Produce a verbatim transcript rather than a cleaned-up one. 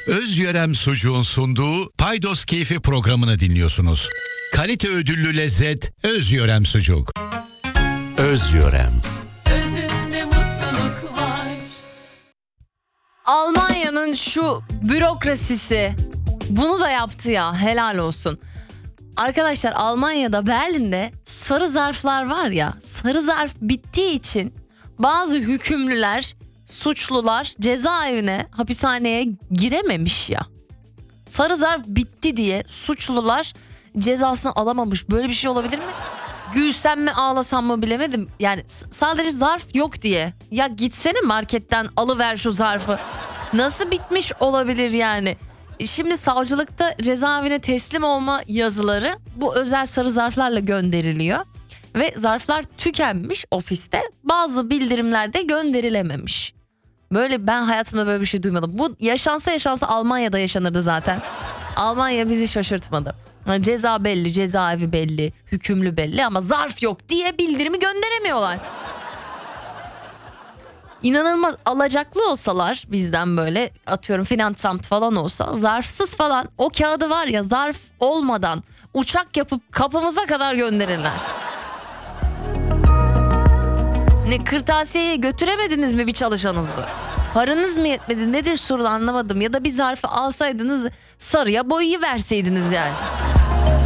Özyörem Sucuğun sunduğu Paydos Keyfi programını dinliyorsunuz. Kalite ödüllü lezzet Özyörem Sucuk. Özyörem. Özünde mutluluk var. Almanya'nın şu bürokrasisi bunu da yaptı ya, helal olsun. Arkadaşlar, Almanya'da Berlin'de sarı zarflar var ya, sarı zarf bittiği için bazı hükümlüler, suçlular cezaevine, hapishaneye girememiş ya. Sarı zarf bitti diye suçlular cezasını alamamış. Böyle bir şey olabilir mi? Gülsem mi ağlasam mı bilemedim. Yani sadece zarf yok diye. Ya gitsene marketten alıver şu zarfı. Nasıl bitmiş olabilir yani? Şimdi savcılıkta cezaevine teslim olma yazıları bu özel sarı zarflarla gönderiliyor. Ve zarflar tükenmiş ofiste. Bazı bildirimler de gönderilememiş. Böyle, ben hayatımda böyle bir şey duymadım. Bu yaşansa yaşansa Almanya'da yaşanırdı zaten. Almanya bizi şaşırtmadı. Yani ceza belli, cezaevi belli, hükümlü belli ama zarf yok diye bildirimi gönderemiyorlar. İnanılmaz. Alacaklı olsalar bizden, böyle atıyorum Finansamt falan olsa, zarfsız falan o kağıdı var ya, zarf olmadan uçak yapıp kapımıza kadar gönderirler. Ne, kırtasiyeye götüremediniz mi bir çalışanınızı? Paranız mı yetmedi, nedir sorun, anlamadım. Ya da bir zarfı alsaydınız sarıya boyayı verseydiniz yani.